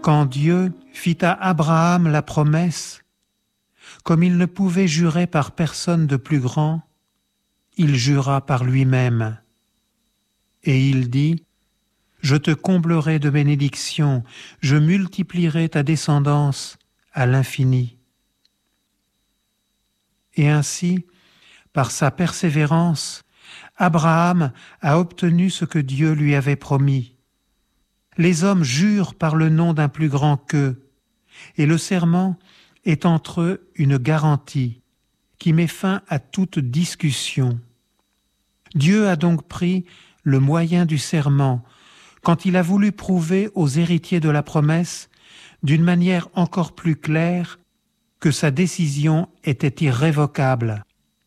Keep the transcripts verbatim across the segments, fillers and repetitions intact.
Quand Dieu fit à Abraham la promesse, comme il ne pouvait jurer par personne de plus grand, il jura par lui-même. Et il dit, « Je te comblerai de bénédictions, je multiplierai ta descendance à l'infini. » Et ainsi, par sa persévérance, Abraham a obtenu ce que Dieu lui avait promis. Les hommes jurent par le nom d'un plus grand qu'eux, et le serment est entre eux une garantie qui met fin à toute discussion. Dieu a donc pris le moyen du serment quand il a voulu prouver aux héritiers de la promesse, d'une manière encore plus claire, que sa décision était irrévocable.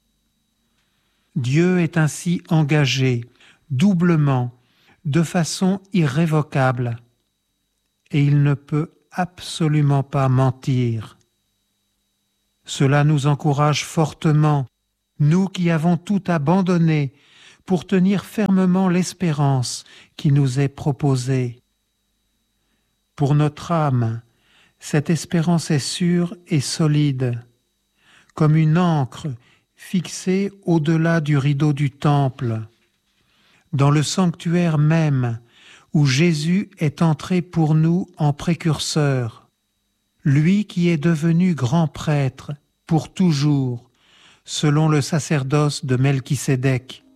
Dieu est ainsi engagé doublement, de façon irrévocable, et il ne peut absolument pas mentir. Cela nous encourage fortement, nous qui avons tout abandonné pour tenir fermement l'espérance qui nous est proposée. Pour notre âme, cette espérance est sûre et solide, comme une ancre fixée au-delà du rideau du temple, dans le sanctuaire même où Jésus est entré pour nous en précurseur, lui qui est devenu grand prêtre pour toujours, selon le sacerdoce de Melchisédek.